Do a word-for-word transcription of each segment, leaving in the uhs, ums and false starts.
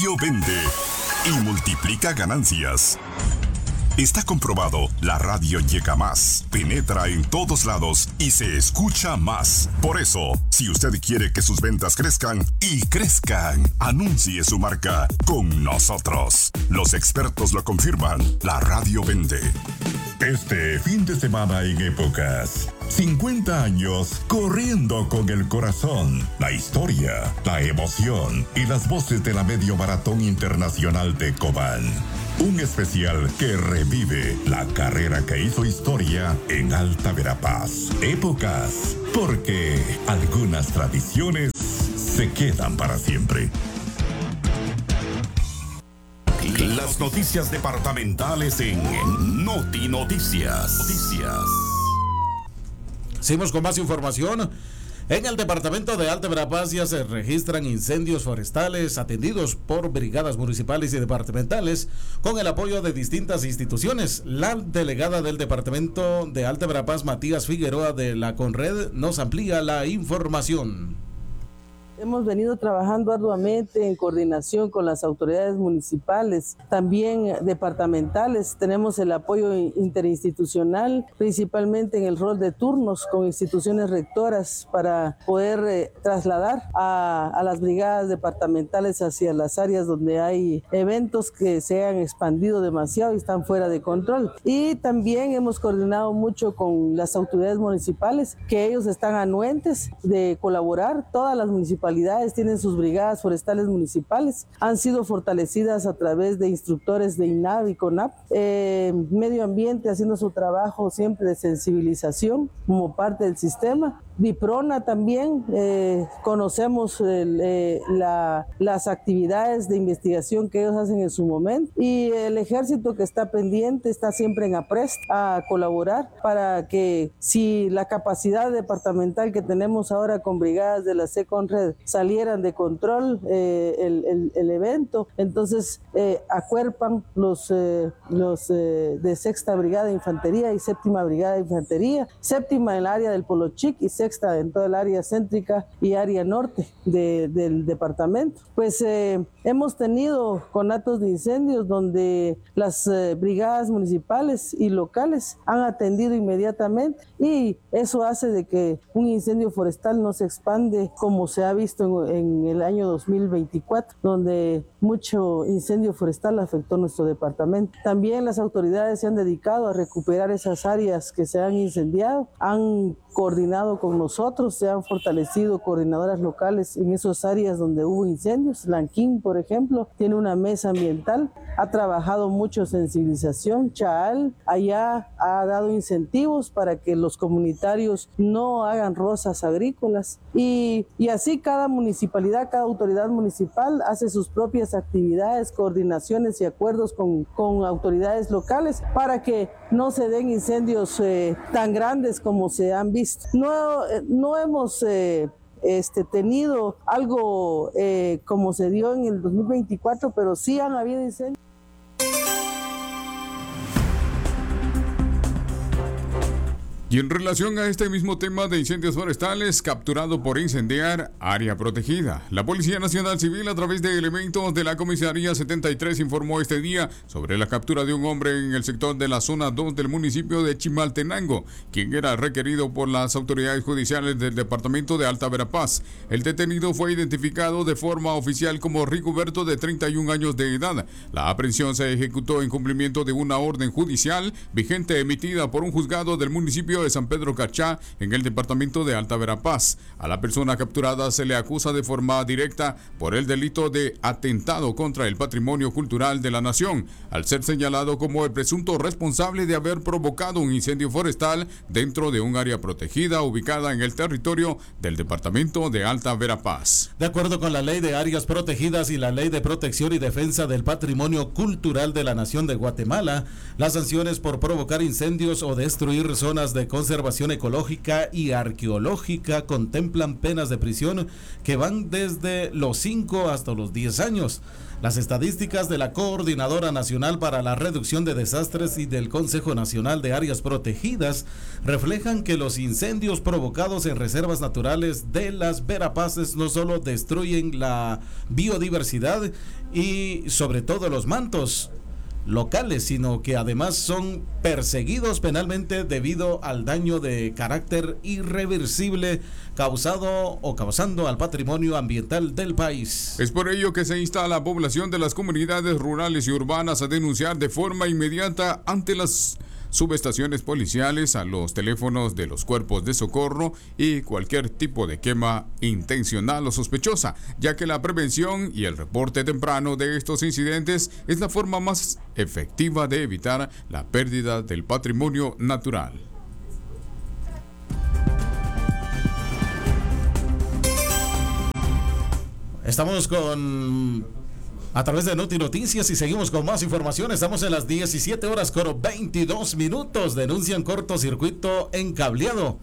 Vende y multiplica ganancias. Está comprobado, la radio llega más, penetra en todos lados y se escucha más. Por eso, si usted quiere que sus ventas crezcan y crezcan, anuncie su marca con nosotros. Los expertos lo confirman, la radio vende. Este fin de semana en Épocas, cincuenta años corriendo con el corazón, la historia, la emoción y las voces de la Medio Maratón Internacional de Cobán. Un especial que revive la carrera que hizo historia en Alta Verapaz. Épocas, porque algunas tradiciones se quedan para siempre. Las noticias departamentales en Noti Noticias. Noticias. Seguimos con más información. En el departamento de Alta Verapaz ya se registran incendios forestales atendidos por brigadas municipales y departamentales con el apoyo de distintas instituciones. La delegada del departamento de Alta Verapaz, Matías Figueroa de la Conred, nos amplía la información. Hemos venido trabajando arduamente en coordinación con las autoridades municipales, también departamentales. Tenemos el apoyo interinstitucional, principalmente en el rol de turnos con instituciones rectoras para poder eh, trasladar a, a las brigadas departamentales hacia las áreas donde hay eventos que se han expandido demasiado y están fuera de control. Y también hemos coordinado mucho con las autoridades municipales, que ellos están anuentes de colaborar. Todas las municipalidades tienen sus brigadas forestales municipales, han sido fortalecidas a través de instructores de INAV y CONAP, eh, Medio Ambiente haciendo su trabajo siempre de sensibilización como parte del sistema. DIPRONA también, eh, conocemos el, eh, la, las actividades de investigación que ellos hacen en su momento, y el ejército que está pendiente, está siempre en aprest a colaborar para que si la capacidad departamental que tenemos ahora con brigadas de la SECONRED salieran de control eh, el, el, el evento, entonces eh, acuerpan los, eh, los eh, de sexta Brigada de Infantería y séptima Brigada de Infantería, séptima en el área del Polo Chic y sexta en toda el área céntrica y área norte de, del departamento. Pues eh, hemos tenido conatos de incendios donde las eh, brigadas municipales y locales han atendido inmediatamente, y eso hace de que un incendio forestal no se expande como se ha visto en, en el año dos mil veinticuatro, donde mucho incendio forestal afectó nuestro departamento. También las autoridades se han dedicado a recuperar esas áreas que se han incendiado, han coordinado con nosotros, se han fortalecido coordinadoras locales en esas áreas donde hubo incendios. Lanquín, por ejemplo, tiene una mesa ambiental, ha trabajado mucho sensibilización. Chaal allá ha dado incentivos para que los comunitarios no hagan rozas agrícolas, y, y así cada municipalidad, cada autoridad municipal hace sus propias actividades, coordinaciones y acuerdos con, con autoridades locales para que no se den incendios eh, tan grandes como se han visto. No, no hemos eh, este, tenido algo eh, como se dio en el dos mil veinticuatro, pero sí han habido incendios. Y en relación a este mismo tema de incendios forestales, capturado por incendiar área protegida, la Policía Nacional Civil, a través de elementos de la Comisaría setenta y tres, informó este día sobre la captura de un hombre en el sector de la zona dos del municipio de Chimaltenango, quien era requerido por las autoridades judiciales del departamento de Alta Verapaz. El detenido fue identificado de forma oficial como Rigoberto, de treinta y un años de edad. La aprehensión se ejecutó en cumplimiento de una orden judicial vigente emitida por un juzgado del municipio de San Pedro Cachá, en el departamento de Alta Verapaz. A la persona capturada se le acusa de forma directa por el delito de atentado contra el patrimonio cultural de la nación, al ser señalado como el presunto responsable de haber provocado un incendio forestal dentro de un área protegida ubicada en el territorio del departamento de Alta Verapaz. De acuerdo con la Ley de Áreas Protegidas y la Ley de Protección y Defensa del Patrimonio Cultural de la Nación de Guatemala, las sanciones por provocar incendios o destruir zonas de conservación ecológica y arqueológica contemplan penas de prisión que van desde los cinco hasta los diez años. Las estadísticas de la Coordinadora Nacional para la Reducción de Desastres y del Consejo Nacional de Áreas Protegidas reflejan que los incendios provocados en reservas naturales de las Verapaces no solo destruyen la biodiversidad y sobre todo los mantos locales, sino que además son perseguidos penalmente debido al daño de carácter irreversible causado o causando al patrimonio ambiental del país. Es por ello que se insta a la población de las comunidades rurales y urbanas a denunciar de forma inmediata ante las subestaciones policiales, a los teléfonos de los cuerpos de socorro y cualquier tipo de quema intencional o sospechosa, ya que la prevención y el reporte temprano de estos incidentes es la forma más efectiva de evitar la pérdida del patrimonio natural. Estamos con a través de Noti Noticias y seguimos con más información. Estamos en las diecisiete horas con veintidós minutos. Denuncian cortocircuito en cableado.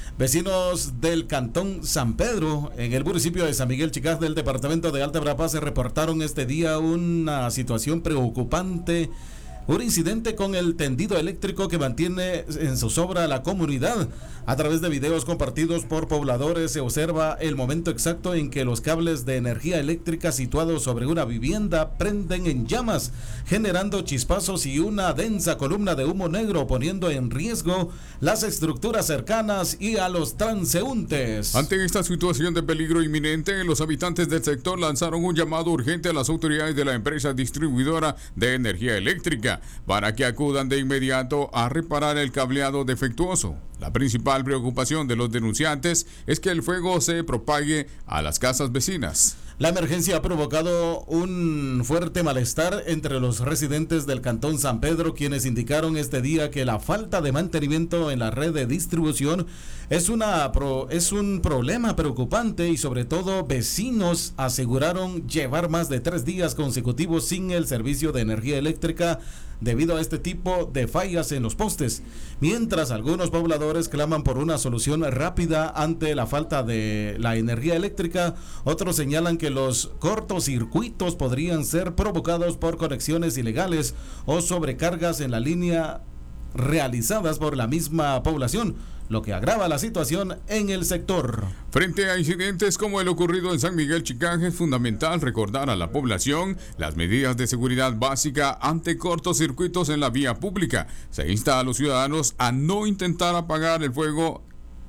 Vecinos del Cantón San Pedro, en el municipio de San Miguel Chicás del departamento de Alta Verapaz, se reportaron este día una situación preocupante. Un incidente con el tendido eléctrico que mantiene en zozobra a la comunidad. A través de videos compartidos por pobladores se observa el momento exacto en que los cables de energía eléctrica situados sobre una vivienda prenden en llamas, generando chispazos y una densa columna de humo negro, poniendo en riesgo las estructuras cercanas y a los transeúntes. Ante esta situación de peligro inminente, los habitantes del sector lanzaron un llamado urgente a las autoridades de la empresa distribuidora de energía eléctrica para que acudan de inmediato a reparar el cableado defectuoso. La principal preocupación de los denunciantes es que el fuego se propague a las casas vecinas. La emergencia ha provocado un fuerte malestar entre los residentes del Cantón San Pedro, quienes indicaron este día que la falta de mantenimiento en la red de distribución es, una pro, es un problema preocupante y sobre todo vecinos aseguraron llevar más de tres días consecutivos sin el servicio de energía eléctrica debido a este tipo de fallas en los postes, mientras algunos pobladores claman por una solución rápida ante la falta de la energía eléctrica. Otros señalan que los cortocircuitos podrían ser provocados por conexiones ilegales o sobrecargas en la línea realizadas por la misma población, lo que agrava la situación en el sector. Frente a incidentes como el ocurrido en San Miguel Chicán, es fundamental recordar a la población las medidas de seguridad básica ante cortocircuitos en la vía pública. Se insta a los ciudadanos a no intentar apagar el fuego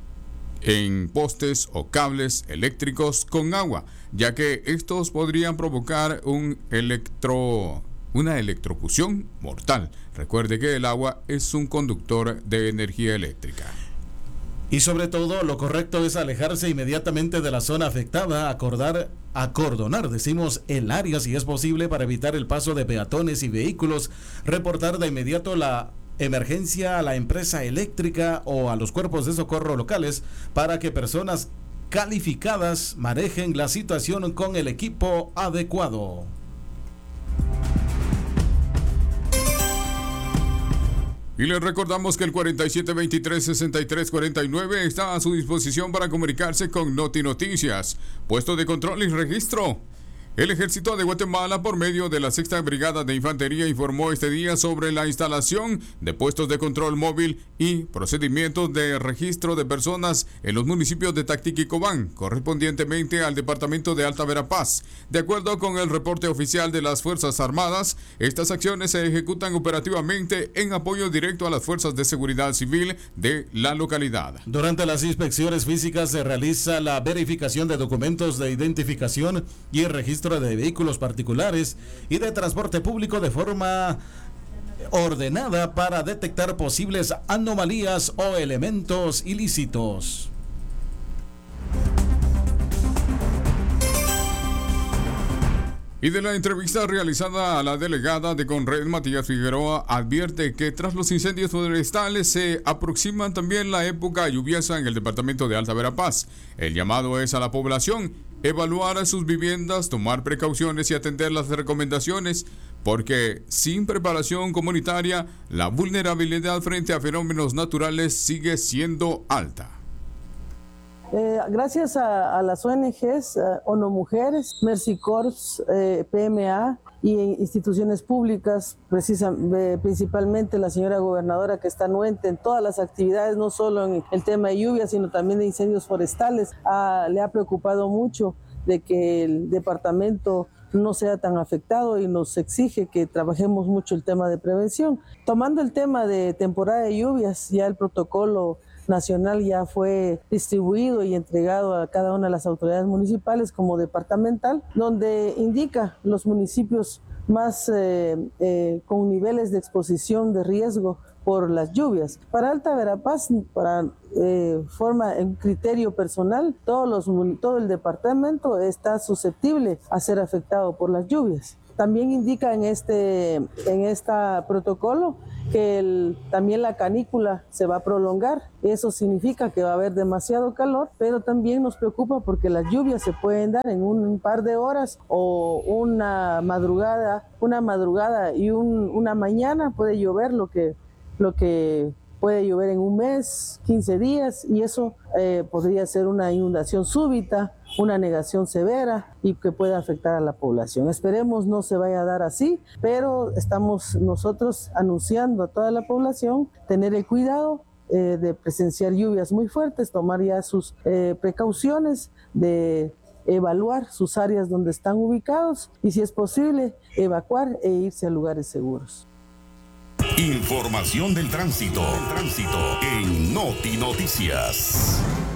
en postes o cables eléctricos con agua, ya que estos podrían provocar un electro... una electrocución mortal. Recuerde que el agua es un conductor de energía eléctrica. Y sobre todo, lo correcto es alejarse inmediatamente de la zona afectada, acordar, acordonar, decimos, el área si es posible para evitar el paso de peatones y vehículos, reportar de inmediato la emergencia a la empresa eléctrica o a los cuerpos de socorro locales para que personas calificadas manejen la situación con el equipo adecuado. Y les recordamos que el cuarenta y siete veintitrés sesenta y tres cuarenta y nueve está a su disposición para comunicarse con Noti Noticias. Puesto de control y registro. El Ejército de Guatemala, por medio de la Sexta Brigada de Infantería, informó este día sobre la instalación de puestos de control móvil y procedimientos de registro de personas en los municipios de Tactic y Cobán, correspondientemente al departamento de Alta Verapaz. De acuerdo con el reporte oficial de las Fuerzas Armadas, estas acciones se ejecutan operativamente en apoyo directo a las fuerzas de seguridad civil de la localidad. Durante las inspecciones físicas se realiza la verificación de documentos de identificación y el registro de vehículos particulares y de transporte público de forma ordenada para detectar posibles anomalías o elementos ilícitos. Y de la entrevista realizada a la delegada de Conred, Matías Figueroa, advierte que tras los incendios forestales se aproxima también la época lluviosa en el departamento de Alta Verapaz. El llamado es a la población evaluar sus viviendas, tomar precauciones y atender las recomendaciones, porque sin preparación comunitaria, la vulnerabilidad frente a fenómenos naturales sigue siendo alta. Eh, gracias a, a las O N Ges, uh, ONU Mujeres, Mercy Corps, eh, P M A y instituciones públicas, precisa, eh, principalmente la señora gobernadora que está anuente en todas las actividades, no solo en el tema de lluvias, sino también de incendios forestales, ah, le ha preocupado mucho de que el departamento no sea tan afectado y nos exige que trabajemos mucho el tema de prevención. Tomando el tema de temporada de lluvias, ya el protocolo nacional ya fue distribuido y entregado a cada una de las autoridades municipales como departamental, donde indica los municipios más eh, eh, con niveles de exposición de riesgo por las lluvias. Para Alta Verapaz, para eh, forma en criterio personal, todos los, todo el departamento está susceptible a ser afectado por las lluvias. También indica en este, en este protocolo que el, también la canícula se va a prolongar. Eso significa que va a haber demasiado calor, pero también nos preocupa porque las lluvias se pueden dar en un, un par de horas o una madrugada, una madrugada y un, una mañana puede llover lo que, lo que puede llover en un mes, quince días, y eso eh, podría ser una inundación súbita, una negación severa y que pueda afectar a la población. Esperemos no se vaya a dar así, pero estamos nosotros anunciando a toda la población tener el cuidado eh, de presenciar lluvias muy fuertes, tomar ya sus eh, precauciones de evaluar sus áreas donde están ubicados y, si es posible, evacuar e irse a lugares seguros. Información del tránsito, del tránsito en Noti Noticias.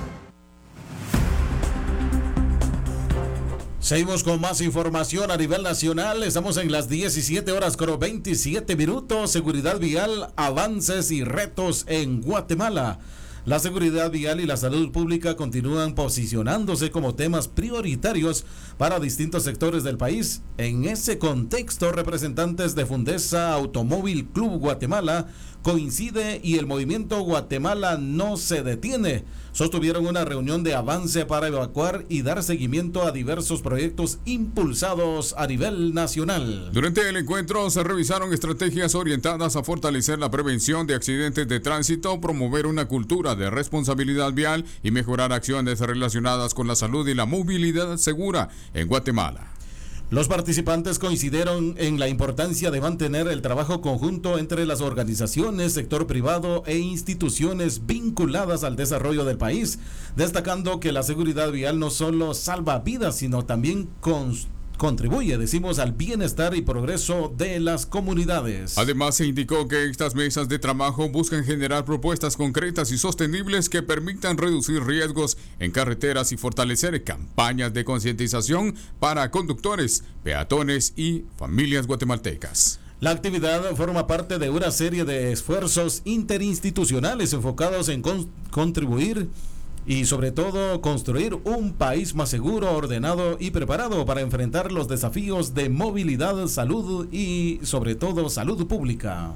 Seguimos con más información a nivel nacional. Estamos en las diecisiete horas con veintisiete minutos. Seguridad vial, avances y retos en Guatemala. La seguridad vial y la salud pública continúan posicionándose como temas prioritarios para distintos sectores del país. En ese contexto, representantes de Fundesa Automóvil Club Guatemala coincide y el movimiento Guatemala no se detiene. Sostuvieron una reunión de avance para evacuar y dar seguimiento a diversos proyectos impulsados a nivel nacional. Durante el encuentro se revisaron estrategias orientadas a fortalecer la prevención de accidentes de tránsito, promover una cultura de responsabilidad vial y mejorar acciones relacionadas con la salud y la movilidad segura en Guatemala. Los participantes coincidieron en la importancia de mantener el trabajo conjunto entre las organizaciones, sector privado e instituciones vinculadas al desarrollo del país, destacando que la seguridad vial no solo salva vidas, sino también construye contribuye, decimos, al bienestar y progreso de las comunidades. Además, se indicó que estas mesas de trabajo buscan generar propuestas concretas y sostenibles que permitan reducir riesgos en carreteras y fortalecer campañas de concientización para conductores, peatones y familias guatemaltecas. La actividad forma parte de una serie de esfuerzos interinstitucionales enfocados en con- contribuir y sobre todo construir un país más seguro, ordenado y preparado para enfrentar los desafíos de movilidad, salud y sobre todo salud pública.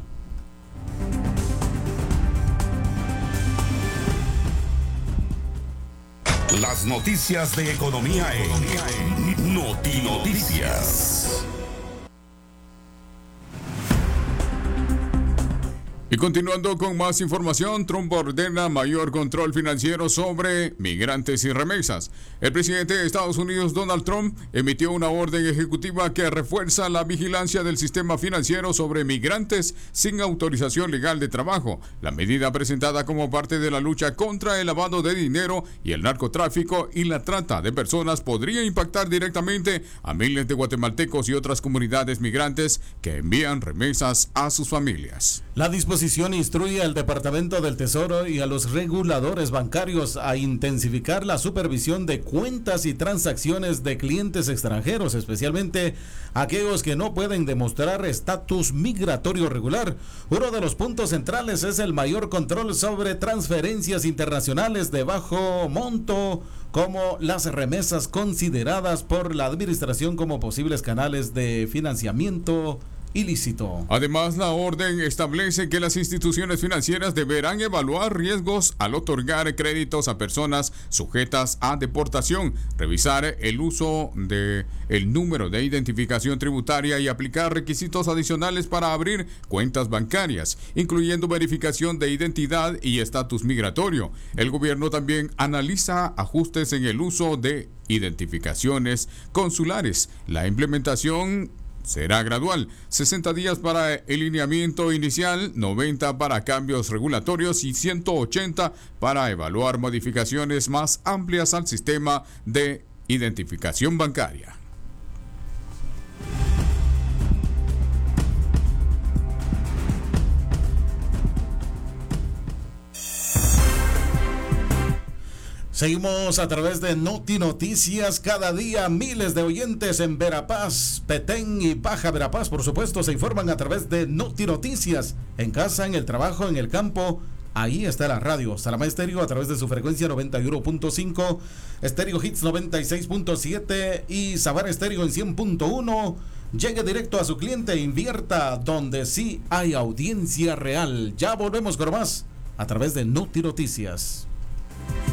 Las noticias de economía en Noti Noticias. Y continuando con más información, Trump ordena mayor control financiero sobre migrantes y remesas. El presidente de Estados Unidos, Donald Trump, emitió una orden ejecutiva que refuerza la vigilancia del sistema financiero sobre migrantes sin autorización legal de trabajo. La medida presentada como parte de la lucha contra el lavado de dinero y el narcotráfico y la trata de personas podría impactar directamente a miles de guatemaltecos y otras comunidades migrantes que envían remesas a sus familias. La disposición Disposición instruye al Departamento del Tesoro y a los reguladores bancarios a intensificar la supervisión de cuentas y transacciones de clientes extranjeros, especialmente aquellos que no pueden demostrar estatus migratorio regular. Uno de los puntos centrales es el mayor control sobre transferencias internacionales de bajo monto, como las remesas consideradas por la administración como posibles canales de financiamiento ilícito. Además, la orden establece que las instituciones financieras deberán evaluar riesgos al otorgar créditos a personas sujetas a deportación, revisar el uso de el número de identificación tributaria y aplicar requisitos adicionales para abrir cuentas bancarias, incluyendo verificación de identidad y estatus migratorio. El gobierno también analiza ajustes en el uso de identificaciones consulares. La implementación será gradual, sesenta días para el lineamiento inicial, noventa para cambios regulatorios y ciento ochenta para evaluar modificaciones más amplias al sistema de identificación bancaria. Seguimos a través de Noti Noticias. Cada día miles de oyentes en Verapaz, Petén y Baja Verapaz, por supuesto, se informan a través de Noti Noticias. En casa, en el trabajo, en el campo, ahí está la radio. Salama Estéreo a través de su frecuencia noventa y uno punto cinco, Estéreo Hits noventa y seis punto siete y Sabar Estéreo en cien punto uno. Llegue directo a su cliente e invierta donde sí hay audiencia real. Ya volvemos con más a través de Noti Noticias.